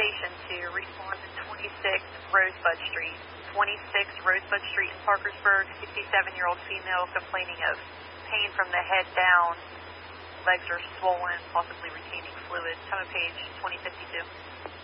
station to respond to 26 Rosebud Street. 26 Rosebud Street in Parkersburg, 67-year-old female complaining of pain from the head down. Legs are swollen, possibly retaining fluid. Time of page 2052.